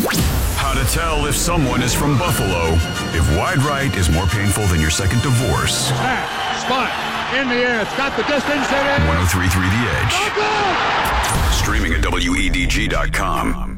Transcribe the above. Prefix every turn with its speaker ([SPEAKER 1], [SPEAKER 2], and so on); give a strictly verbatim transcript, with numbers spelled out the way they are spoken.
[SPEAKER 1] How to tell if someone is from Buffalo. If wide right is more painful than your second divorce.
[SPEAKER 2] Snap, spot, in the air. It's got the distance.
[SPEAKER 1] one oh three point three The Edge. Streaming at W E D G dot com.